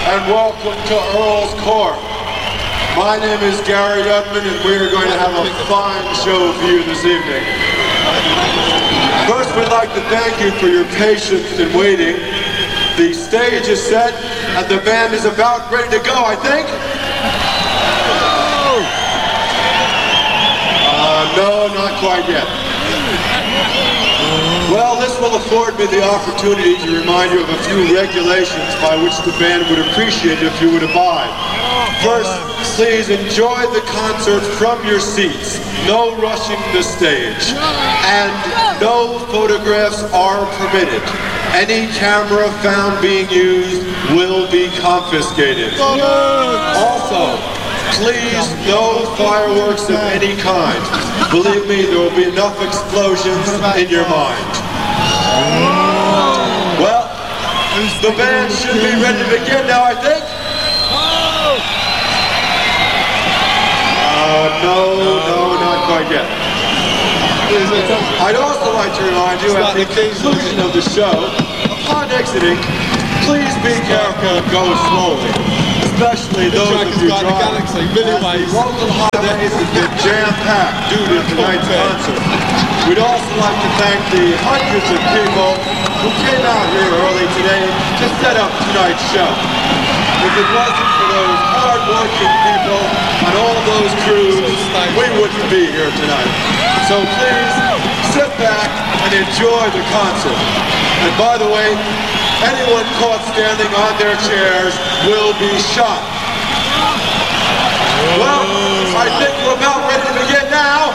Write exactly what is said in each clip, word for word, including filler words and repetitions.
and welcome to Earl's Court. My name is Gary Udman, and we are going to have a fine show for you this evening. First, we'd like to thank you for your patience in waiting. The stage is set, and the band is about ready to go, I think. Uh, no, not quite yet. Well, this will afford me the opportunity to remind you of a few regulations by which the band would appreciate if you would abide. First, please enjoy the concert from your seats. No rushing the stage. And no photographs are permitted. Any camera found being used will be confiscated. Also, please, no fireworks of any kind. Believe me, there will be enough explosions in your mind. Well, the band should be ready to begin now, I think. Uh, no, no, not quite yet. I'd also like to remind you at the conclusion of the show, upon exiting, please be careful and go slowly. Especially those of you driving, as the local highways have been jam-packed due to tonight's concert. We'd also like to thank the hundreds of people who came out here early today to set up tonight's show. If it wasn't for those hard-working people on all those crews, we wouldn't be here tonight. So please, sit back and enjoy the concert. And by the way, anyone caught standing on their chairs will be shot. Well, I think we're about ready to begin now.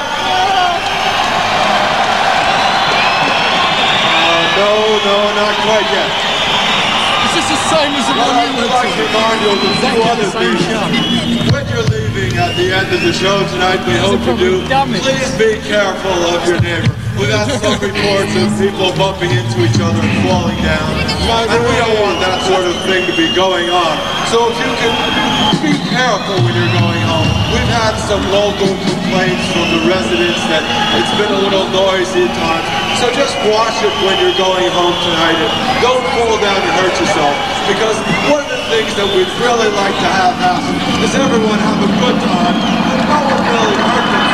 Uh, no, no, not quite yet. Is this the same as the one I would like to remind you of a few other things. When you're leaving at the end of the show tonight, we hope you do, please be careful of your neighbor. We've had some reports of people bumping into each other and falling down. And we don't want that sort of thing to be going on. So if you can be careful when you're going home. We've had some local complaints from the residents that it's been a little noisy at times. So just watch it when you're going home tonight and don't fall down and hurt yourself. Because one of the things that we'd really like to have happen is everyone have a good time and no one really hurt themselves.